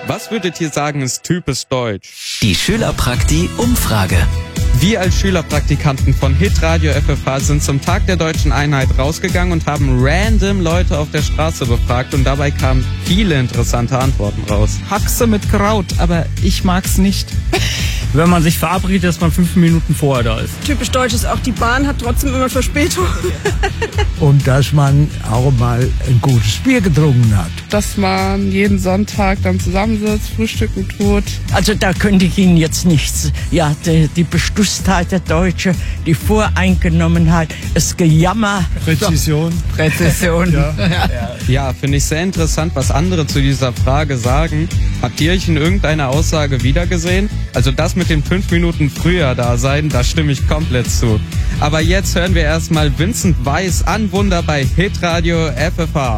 Was würdet ihr sagen, ist typisch deutsch? Die Schülerprakti-Umfrage. Wir als Schülerpraktikanten von Hitradio FFH sind zum Tag der Deutschen Einheit rausgegangen und haben random Leute auf der Straße befragt und dabei kamen viele interessante Antworten raus. Haxe mit Kraut, aber ich mag's nicht. Wenn man sich verabredet, dass man 5 Minuten vorher da ist. Typisch deutsch ist auch, die Bahn hat trotzdem immer Verspätung. Und dass man auch mal ein gutes Bier getrunken hat. Dass man jeden Sonntag dann zusammensitzt, frühstücken tut. Also da könnte ich Ihnen jetzt nichts. Ja, die Bestusstheit der Deutschen, die Voreingenommenheit, das Gejammer. Präzision. Ja, finde ich sehr interessant, was andere zu dieser Frage sagen. Habt ihr euch in irgendeiner Aussage wiedergesehen? Also das mit den 5 Minuten früher da sein, da stimme ich komplett zu. Aber jetzt hören wir erstmal Vincent Weiss an Wunder bei Hitradio FFH.